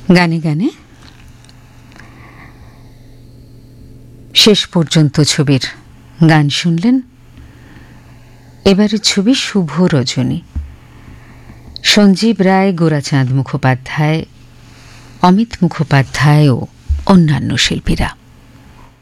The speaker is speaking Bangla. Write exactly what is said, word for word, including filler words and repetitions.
গানে গানে শেষ পর্যন্ত ছবির গান শুনলেন। এবারের ছবি শুভ রজনী। সঞ্জীব রায়, গোরাচাঁদ মুখোপাধ্যায়, অমিত মুখোপাধ্যায় ও অন্যান্য শিল্পীরা।